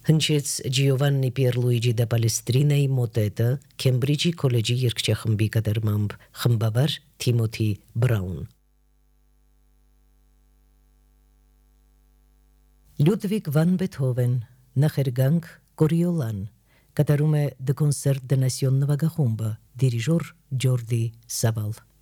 հնչեց Ջիովաննի Պիերլուիջի դե Պալեստրինայի մոտետը Քեմբրիջի քոլեջի երգչախմբի կատարմամբ խմբավար Թիմոթի Բրաուն։ Լյուդվիգ վան Բեթհովեն, նախերգանք Կորիոլան, կատարում է The Concert de Nation նվագախումբը, դիրիժոր Ջորդի Սավալ։